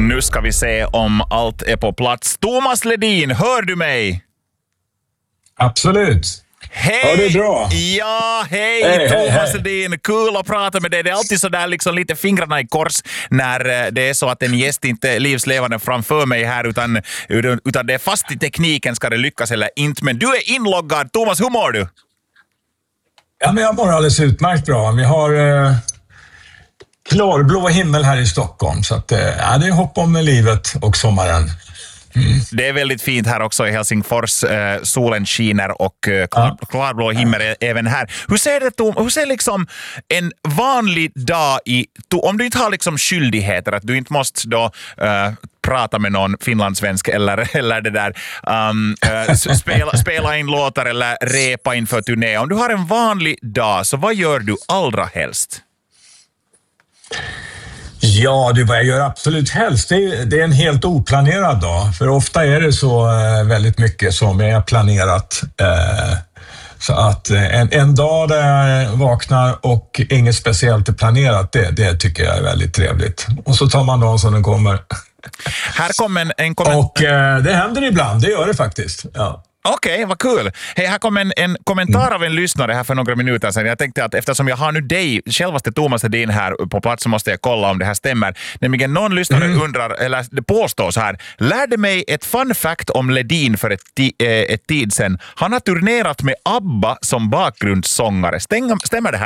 Nu ska vi se om allt är på plats. Thomas Ledin, hör du mig? Absolut. Hej! Ja, det är bra. Ja, hej Thomas Ledin. Kul att prata med dig. Det är alltid så där liksom lite fingrarna i kors när det är så att en gäst inte är livslevande framför mig här utan det är fast i tekniken, ska det lyckas eller inte. Men du är inloggad. Thomas, hur mår du? Ja, men jag mår alldeles utmärkt bra. Vi har klarblå himmel här i Stockholm. Så att, det är hopp om livet och sommaren. Det är väldigt fint här också i Helsingfors. Solen skiner och klarblå himmel även här. Hur ser liksom en vanlig dag om du inte har liksom skyldigheter, att du inte måste då prata med någon finlandssvensk eller det där spela in låtar eller repa inför turné. Om du har en vanlig dag, så vad gör du allra helst? Ja, vad jag gör absolut helst, det är en helt oplanerad dag. För ofta är det så väldigt mycket som är planerat. Så att en dag där jag vaknar och inget speciellt är planerat, det tycker jag är väldigt trevligt. Och så tar man dagen som den kommer. Här kommer en kommentar. Och det händer ibland, det gör det faktiskt. Ja. Okej, vad kul. Hej, här kom en kommentar av en lyssnare här för några minuter sedan. Jag tänkte att eftersom jag har nu dig, självaste Thomas Ledin här på plats, så måste jag kolla om det här stämmer. Nämligen någon lyssnare undrar, eller påstår så här: lärde mig ett fun fact om Ledin för ett tid sedan. Han har turnerat med ABBA som bakgrundssångare. Stämmer det här?